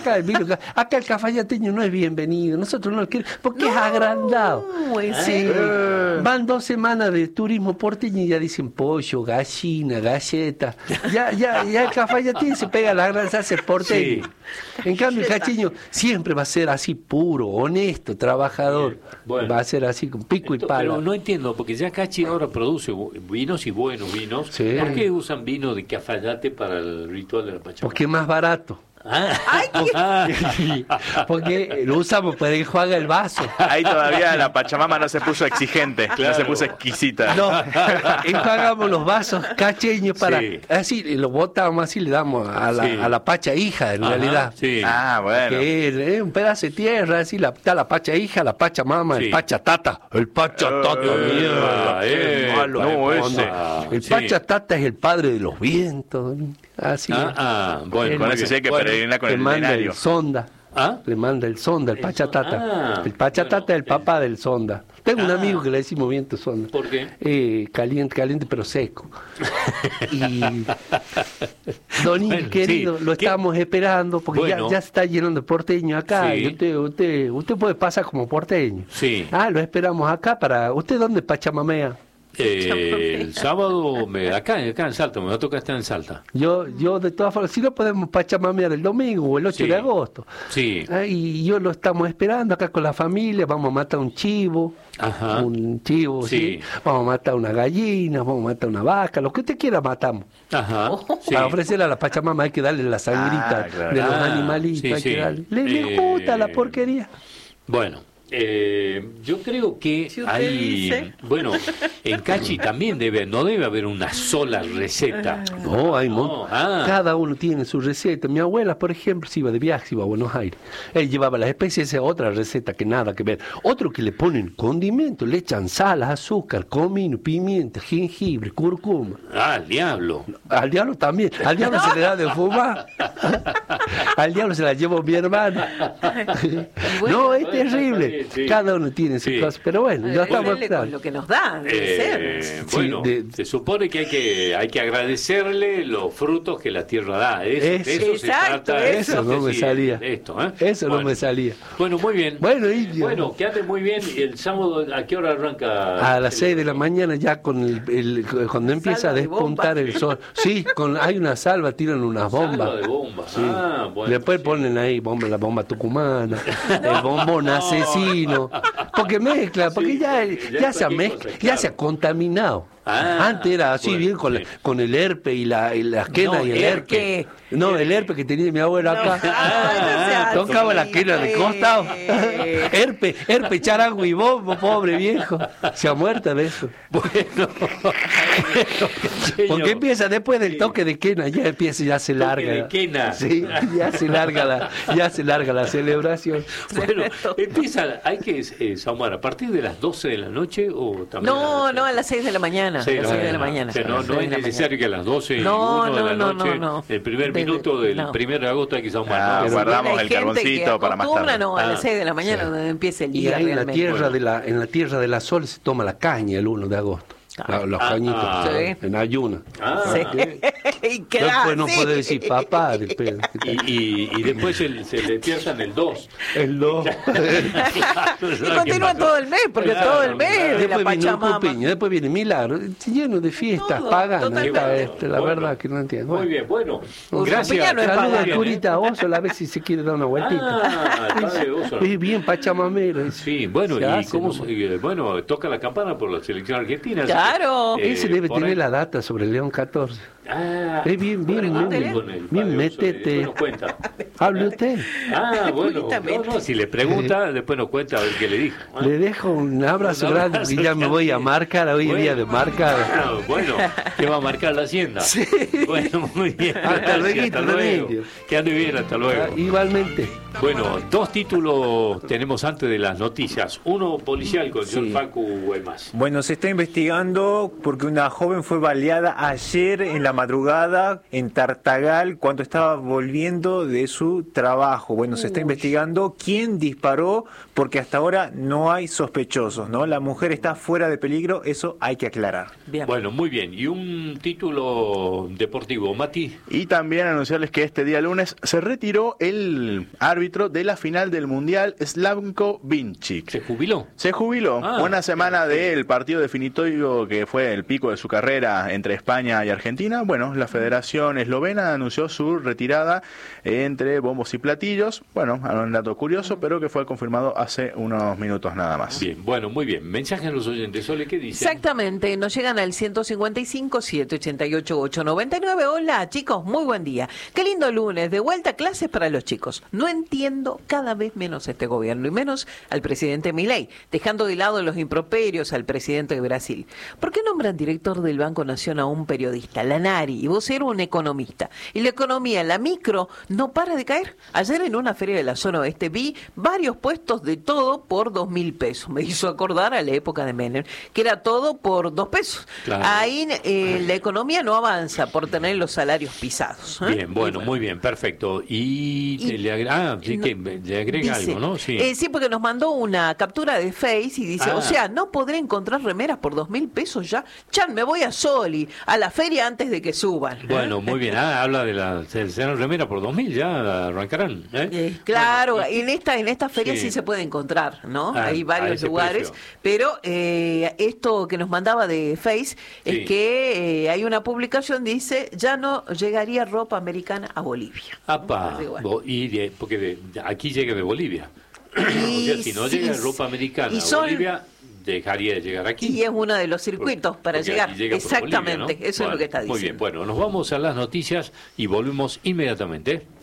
acá el cafayateño no es bienvenido, nosotros no lo queremos, porque es agrandado. Sí. Van 2 semanas de turismo porteño y ya dicen pollo, gallina, galleta. Ya el cafayateño se pega la gran salsa porteño. Sí. En cambio el cacheño siempre va a ser así puro, honesto, trabajador. Bueno, va a ser así con pico y pala. Pero no entiendo, porque ya Cachi ahora produce vinos y buenos vinos. Sí. ¿Por qué usan vino de Cafayate para el ritual de la Pachamama? Porque es más barato. Porque lo usamos para enjuagar el vaso. Ahí todavía la Pachamama no se puso exigente, claro. No se puso exquisita. No, enjuagamos los vasos cacheños para así lo botamos así, le damos a la pacha hija en realidad. Sí. Bueno. Que es un pedazo de tierra, así está la pacha hija, la pacha mama, el pacha tata. El pacha tata, mierda. El pacha tata es el padre de los vientos. Así bueno, con eso sí hay que peregrinar con el milenario. Le manda el sonda, el pachatata. El pachatata es el papá del sonda. Tengo un amigo que le decimos viento sonda. ¿Por qué? Caliente pero seco. Y Donín, querido, lo estamos esperando porque ya se está llenando de porteño acá. Y usted puede pasar como porteño. Sí. Lo esperamos acá para... ¿Usted dónde pachamamea? El sábado, acá en Salta, me va a tocar estar en Salta. Yo de todas formas, si no podemos pachamamear el domingo o el 8 de agosto. Sí. Y yo lo estamos esperando acá con la familia, vamos a matar un chivo. Un chivo, sí. Vamos a matar una gallina, vamos a matar una vaca, lo que usted quiera matamos. Para ofrecerle a la Pachamama hay que darle la sangrita de los animalitos, hay que darle. Le gusta la porquería. Bueno. Yo creo que en Cachi también no debe haber una sola receta. No, hay cada uno tiene su receta. Mi abuela, por ejemplo, se iba de viaje, se iba a Buenos Aires. Él llevaba las especies, esa otra receta que nada que ver. Otro que le ponen condimentos, le echan sal, azúcar, comino, pimienta, jengibre, cúrcuma. Al diablo. Al diablo también. Al diablo se le da de fumar. Al diablo se la llevó mi hermana. No, es terrible. Cada uno tiene su cosa, pero bueno, ya estamos con lo que nos da. Se supone que hay que agradecerle los frutos que la tierra da. Eso se trata. Eso no me salía. Eso no me salía. Bueno, muy bien. Bueno, que ande muy bien. ¿Y el sábado a qué hora arranca? A las 6 de la mañana ya cuando empieza a despuntar el sol. Sí, hay una salva, tiran unas bombas. Salva de bombas. Sí. Después ponen ahí la bomba tucumana, el bombón asesino. Porque mezcla, porque ya se ha mezclado, ya se ha contaminado. Antes era así bien con el herpe y la quena y el herpe. No, el herpe que tenía mi abuelo acá. Tocaba la quena de costado. herpe, charango y bombo, pobre viejo. Se ha muerto de eso. Bueno. Porque empieza después del toque de quena, ya se larga. De quena. Sí, ya se larga la celebración. Bueno, hay que saumar a partir de las 12 de la noche o también. No, a las 6 de la mañana. 6 de la mañana. O sea, no es necesario que a las 12 de la noche, el primer minuto del 1 de agosto hay que saumar. Guardamos el carboncito para más tarde. No, a las 6 de la mañana donde empieza el día. Y ahí en la tierra de la sol se toma la caña el 1 de agosto. Los cañitos en ayuna. Después no puede decir papá. Y después se le piensan el 2. El 2. Y continúa todo el mes, porque todo el mes de la Pachamama. Después viene Milagro, lleno de fiestas paganas. La verdad que no entiendo. Muy bien, bueno. Gracias. Saludos a Curita Oso, a ver si se quiere dar una vueltita. Es bien pachamamero. Sí, bueno, y toca la campana por la selección argentina. Claro. Ese debe tener la data sobre el León 14. Es bien, métete. Hable usted. Bueno. No, si le pregunta, después nos cuenta a ver qué le dijo. Le dejo un abrazo grande y ya me voy a marcar, hoy día de marcar. Bueno, ¿qué va a marcar la hacienda? Sí. Bueno, muy bien. Hasta luego. Que ande bien, hasta luego. Igualmente. Bueno, 2 títulos tenemos antes de las noticias. Uno policial con el señor Facu Guaymas. Bueno, se está investigando porque una joven fue baleada ayer en la madrugada en Tartagal cuando estaba volviendo de su trabajo. Bueno, se está investigando quién disparó porque hasta ahora no hay sospechosos, ¿no? La mujer está fuera de peligro, eso hay que aclarar. Bien. Bueno, muy bien. Y un título deportivo, Mati. Y también anunciarles que este día lunes se retiró el árbitro de la final del Mundial, Slavko Vinčić. ¿Se jubiló? Se jubiló. Una semana del partido definitorio que fue el pico de su carrera entre España y Argentina. Bueno, la Federación Eslovena anunció su retirada entre bombos y platillos. Bueno, un dato curioso, pero que fue confirmado hace unos minutos nada más. Bien, bueno, muy bien. Mensajes a los oyentes. Sole, ¿qué dicen? Exactamente, nos llegan al 155-788-899. Hola, chicos, muy buen día. Qué lindo lunes, de vuelta a clases para los chicos. No entiendo cada vez menos este gobierno y menos al presidente Milei, dejando de lado los improperios al presidente de Brasil. ¿Por qué nombran director del Banco Nación a un periodista, Lanari, y vos eres un economista? Y la economía, la micro, no para de caer. Ayer en una feria de la zona oeste vi varios puestos de todo por 2.000 pesos. Me hizo acordar a la época de Menem, que era todo por 2 pesos. Claro. Ahí la economía no avanza por tener los salarios pisados. Bien, bueno, muy bien, perfecto. Le agrega dice, algo, ¿no? Sí. Sí, porque nos mandó una captura de Face y dice, o sea, no podré encontrar remeras por 2.000 pesos ya. Chan, me voy a Soli, a la feria antes de que suban. Bueno, muy bien. Habla de la remera por 2.000, ya arrancarán. Claro, bueno, en esta feria sí se puede encontrar, ¿no? Hay varios lugares, precio. Pero esto que nos mandaba de Face es que hay una publicación, dice, ya no llegaría ropa americana a Bolivia. Apa, porque aquí llega de Bolivia. O sea, si no llega ropa americana a Bolivia, dejaría de llegar aquí. Y es uno de los circuitos para llegar. Exactamente, Bolivia, ¿no? Eso es lo que está diciendo. Muy bien, bueno, nos vamos a las noticias y volvemos inmediatamente.